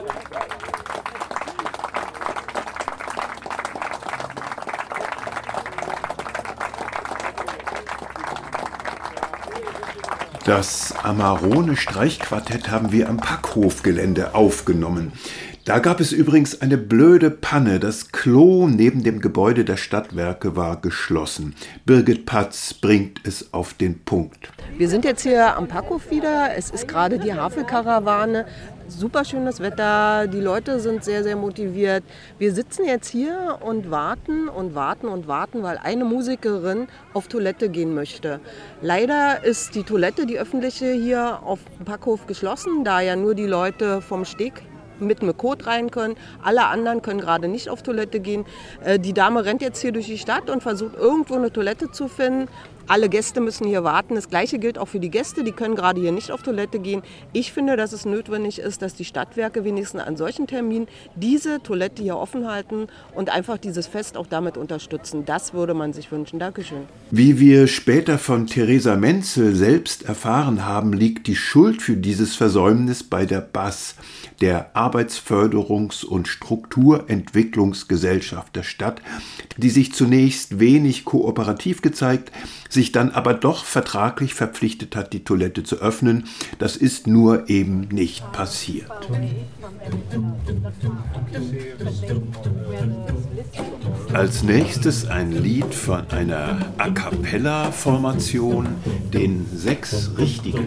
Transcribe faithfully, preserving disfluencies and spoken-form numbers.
Das Amarone-Streichquartett haben wir am Packhofgelände aufgenommen. Da gab es übrigens eine blöde Panne. Das Klo neben dem Gebäude der Stadtwerke war geschlossen. Birgit Patz bringt es auf den Punkt. Wir sind jetzt hier am Packhof wieder. Es ist gerade die Havelkarawane. Super schönes Wetter, die Leute sind sehr, sehr motiviert. Wir sitzen jetzt hier und warten und warten und warten, weil eine Musikerin auf Toilette gehen möchte. Leider ist die Toilette, die öffentliche, hier auf dem Packhof geschlossen, da ja nur die Leute vom Steg mit einem Code rein können. Alle anderen können gerade nicht auf Toilette gehen. Die Dame rennt jetzt hier durch die Stadt und versucht irgendwo eine Toilette zu finden. Alle Gäste müssen hier warten. Das Gleiche gilt auch für die Gäste, die können gerade hier nicht auf Toilette gehen. Ich finde, dass es notwendig ist, dass die Stadtwerke wenigstens an solchen Terminen diese Toilette hier offen halten und einfach dieses Fest auch damit unterstützen. Das würde man sich wünschen. Dankeschön. Wie wir später von Theresa Menzel selbst erfahren haben, liegt die Schuld für dieses Versäumnis bei der B A S, der Arbeitsförderungs- und Strukturentwicklungsgesellschaft der Stadt, die sich zunächst wenig kooperativ gezeigt, sich dann aber doch vertraglich verpflichtet hat, die Toilette zu öffnen. Das ist nur eben nicht passiert. Als nächstes ein Lied von einer A-cappella-Formation, den sechs richtigen